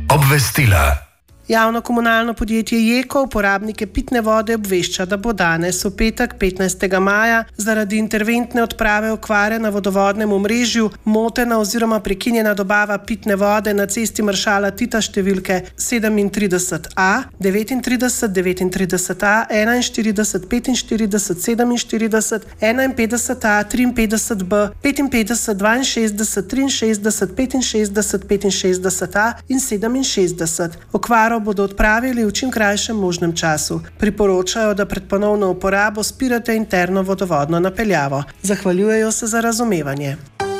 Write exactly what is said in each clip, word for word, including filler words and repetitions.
Obvestila. Javno komunalno podjetje Jeko uporabnike pitne vode obvešča, da bo danes v petek petnajstega maja zaradi interventne odprave okvare na vodovodnem omrežju motena oziroma prekinjena dobava pitne vode na cesti Maršala Tita številke sedemintrideset A, devetintrideset, devetintrideset A, enainštirideset, petinštirideset, sedeminštirideset, enainpetdeset A, triinpetdeset B, petinpetdeset, dvainšestdeset, triinšestdeset, petinšestdeset, petinšestdeset A in sedeminšestdeset. Okvaro bodo odpravili v čim krajšem možnem času. Priporočajo, da pred ponovno uporabo spirate interno vodovodno napeljavo. Zahvaljujejo se za razumevanje.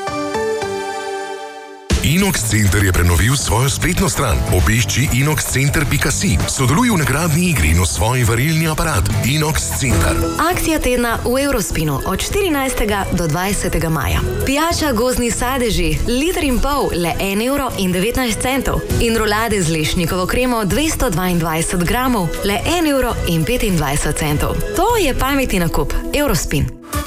Inox Center je prenovil svojo spletno stran. Obišči inox center pika si. Sodeluj v nagradni igri in osvoji varilni aparat Inox Center. Akcija tedna v Eurospinu od štirinajstega do dvajsetega maja. Pijača gozdni sadeži, liter in pol, le en evro in devetnajst centov. In rolade z lešnikovo kremo dvesto dvaindvajset gramov, le en evro in petindvajset centov. To je pametni nakup. Eurospin.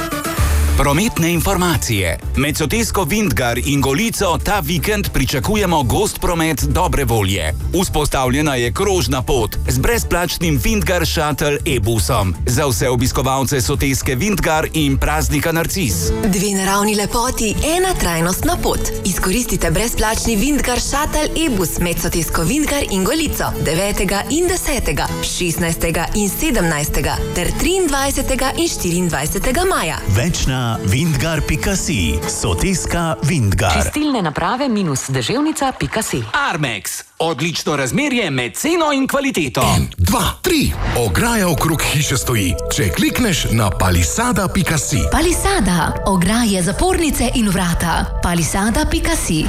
Prometne informacije. Med Sotesko Vintgar in Golico ta vikend pričakujemo gost promet dobre volje. Vzpostavljena je krožna pot z brezplačnim Vintgar Shuttle e-busom za vse obiskovalce Soteske Vintgar in praznika Narcis. Dve naravni lepoti, ena trajnostna pot. Izkoristite brezplačni Vintgar Shuttle e-bus med Sotesko Vintgar in Golico devetega in desetega, šestnajstega in sedemnajstega ter triindvajsetega in štiriindvajsetega maja. Več na vintgar pika si. Soteska Vintgar. Čistilne naprave minus deževnica pika si. Armex. Odlično razmerje med ceno in kvaliteto. En, dva, tri. Ograja okrog hiše stoji. Če klikneš na palisada pika si. Palisada. Ograje, zapornice in vrata. Palisada pika si.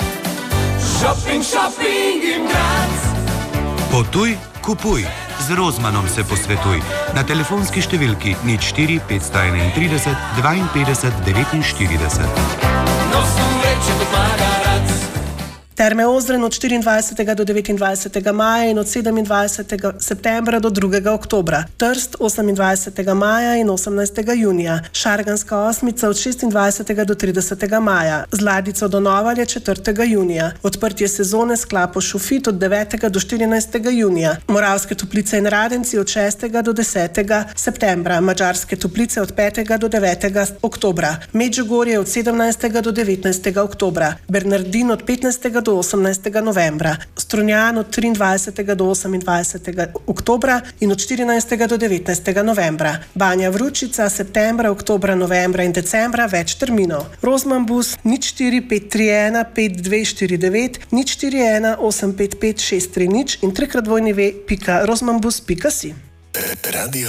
Shopping, shopping in Graz. Potuj, kupuj. Z Rozmanom se posvetuj. Na telefonski številki nič štiri petsto enaintrideset dvainpetdeset devetinštirideset. Nosom reče do Magarac. Terme Ozren od štiriindvajsetega do devetindvajsetega maja in od sedemindvajsetega septembra do drugega oktobra. Trst osemindvajsetega maja in osemnajstega junija. Šarganska osmica od šestindvajsetega do tridesetega maja. Z Ladico do Novalje četrtega junija. Odprtje sezone s klapo Šufit od devetega do štirinajstega junija. Moravske Toplice in Radenci od šestega do desetega septembra. Madžarske Toplice od petega do devetega oktobra. Medžugorje od sedemnajstega do devetnajstega oktobra. Bernardin od petnajstega do osemnajstega novembra, Strunjan od triindvajsetega do osemindvajsetega oktobra in od štirinajstega do devetnajstega novembra. Banja Vručica septembra, oktobra, novembra in decembra več terminov. Rozman bus nič štiri pet tri ena pet dve štiri devet, nič štiri ena osem pet pet šest tri nič in trikrat dvojni ve pika rozmanbus pika si.